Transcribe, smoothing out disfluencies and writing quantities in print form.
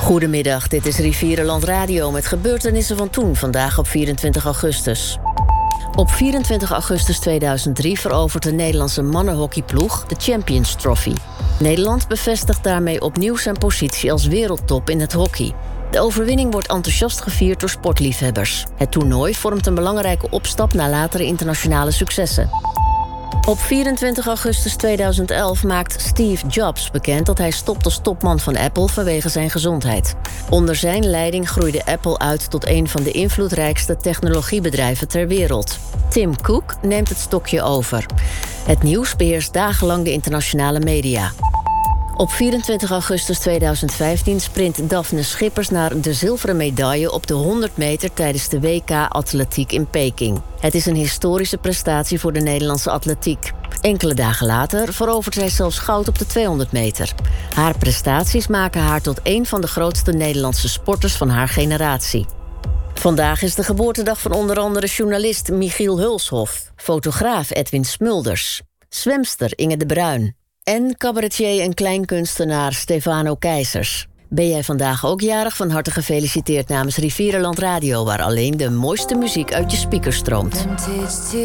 Goedemiddag, dit is Rivierenland Radio met gebeurtenissen van toen, vandaag op 24 augustus. Op 24 augustus 2003 verovert de Nederlandse mannenhockeyploeg de Champions Trophy. Nederland bevestigt daarmee opnieuw zijn positie als wereldtop in het hockey. De overwinning wordt enthousiast gevierd door sportliefhebbers. Het toernooi vormt een belangrijke opstap naar latere internationale successen. Op 24 augustus 2011 maakt Steve Jobs bekend dat hij stopt als topman van Apple vanwege zijn gezondheid. Onder zijn leiding groeide Apple uit tot een van de invloedrijkste technologiebedrijven ter wereld. Tim Cook neemt het stokje over. Het nieuws beheerst dagenlang de internationale media. Op 24 augustus 2015 sprint Daphne Schippers naar de zilveren medaille op de 100 meter tijdens de WK Atletiek in Peking. Het is een historische prestatie voor de Nederlandse atletiek. Enkele dagen later verovert zij zelfs goud op de 200 meter. Haar prestaties maken haar tot een van de grootste Nederlandse sporters van haar generatie. Vandaag is de geboortedag van onder andere journalist Michiel Hulshof, fotograaf Edwin Smulders, zwemster Inge de Bruin en cabaretier en kleinkunstenaar Stefano Keizers. Ben jij vandaag ook jarig? Van harte gefeliciteerd namens Rivierenland Radio, waar alleen de mooiste muziek uit je speakers stroomt.